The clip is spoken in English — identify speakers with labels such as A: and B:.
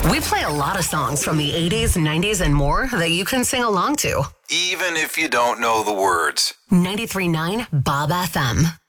A: We play a lot of songs from the 80s, 90s, and more that you can sing along to.
B: Even if you don't know the words.
A: 93.9 Bob FM.